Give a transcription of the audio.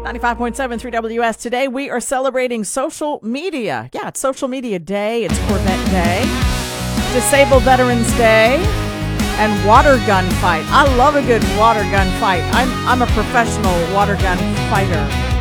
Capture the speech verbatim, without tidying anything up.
ninety-five point seven three W S. Today we are celebrating social media. Yeah, it's Social Media Day. It's Corvette Day. Disabled Veterans Day. And water gun fight. I love a good water gun fight. I'm I'm a professional water gun fighter.